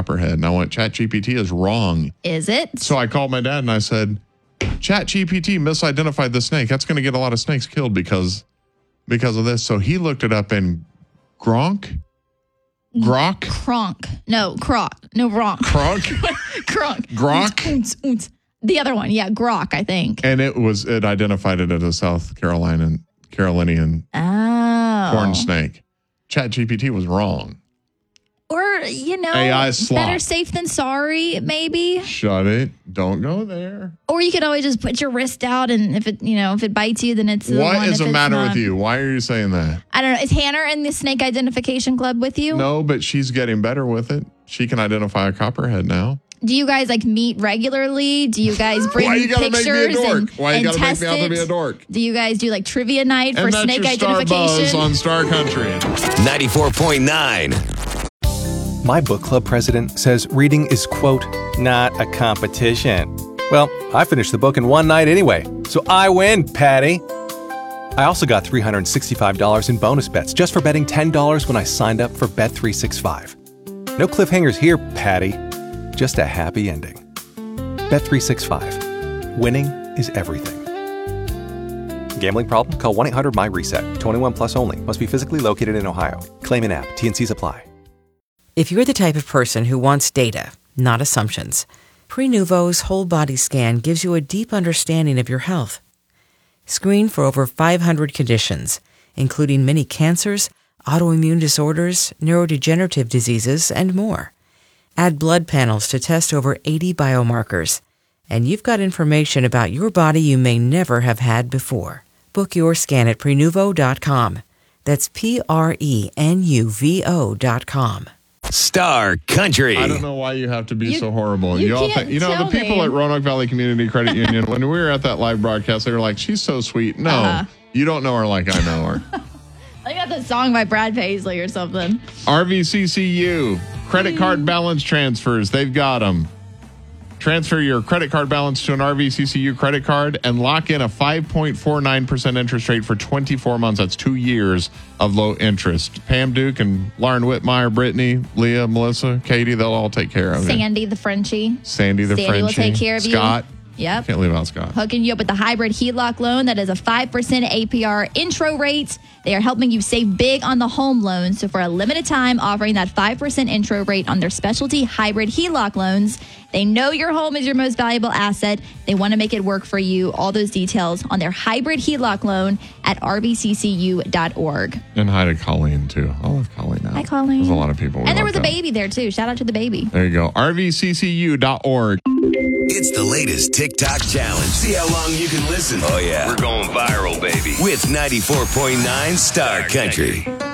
copperhead. And I went, ChatGPT is wrong. Is it? So I called my dad and I said, ChatGPT misidentified the snake. That's going to get a lot of snakes killed because of this. So he looked it up in Grok. Kronk. No, Croc. No, wrong. Kronk? Kronk. Grok? The other one. Yeah, Grok, I think. And it identified it as a South Carolinian corn snake. ChatGPT was wrong. Or, AI slop. better safe than sorry, maybe. Shut it. Don't go there. Or you could always just put your wrist out, and if it bites you, then it's the one. What is the matter with you? Why are you saying that? I don't know. Is Hannah in the Snake Identification Club with you? No, but she's getting better with it. She can identify a copperhead now. Do you guys meet regularly? Do you guys bring Why you gotta pictures make me a dork? Why you gotta make me out to be a dork? Do you guys do trivia night for and that's snake your identification? Star Buzz on Star Country. 94.9. My book club president says reading is, quote, not a competition. Well, I finished the book in one night anyway, so I win, Patty. I also got $365 in bonus bets just for betting $10 when I signed up for Bet365. No cliffhangers here, Patty. Just a happy ending. Bet365. Winning is everything. Gambling problem? Call 1-800-MY-RESET. 21 plus only. Must be physically located in Ohio. Claim in app. T&Cs apply. If you're the type of person who wants data, not assumptions, Prenuvo's whole body scan gives you a deep understanding of your health. Screen for over 500 conditions, including many cancers, autoimmune disorders, neurodegenerative diseases, and more. Add blood panels to test over 80 biomarkers, and you've got information about your body you may never have had before. Book your scan at Prenuvo.com. That's Prenuvo.com. Star Country. I don't know why you have to be so horrible. You all can't think, tell the people me. at Roanoke Valley Community Credit Union, when we were at that live broadcast, they were like, she's so sweet. No, you don't know her like I know her. I got the song by Brad Paisley or something. RVCCU, credit card balance transfers. They've got them. Transfer your credit card balance to an RVCCU credit card and lock in a 5.49% interest rate for 24 months. That's 2 years of low interest. Pam Duke and Lauren Whitmire, Brittany, Leah, Melissa, Katie, they'll all take care of it. Sandy the Frenchie. Sandy the Frenchie. will take care of you. Scott. Yep. Can't leave out Scott. Hooking you up with the hybrid HELOC loan that is a 5% APR intro rate. They are helping you save big on the home loan. So for a limited time, offering that 5% intro rate on their specialty hybrid HELOC loans. They know your home is your most valuable asset. They want to make it work for you. All those details on their hybrid HELOC loan at rvccu.org. And hi to Colleen, too. I love Colleen now. Hi, Colleen. There's a lot of people. And there was a baby there, too. Shout out to the baby. There you go. rvccu.org. It's the latest TikTok challenge. See how long you can listen. Oh, yeah. We're going viral, baby. With 94.9 Star Country.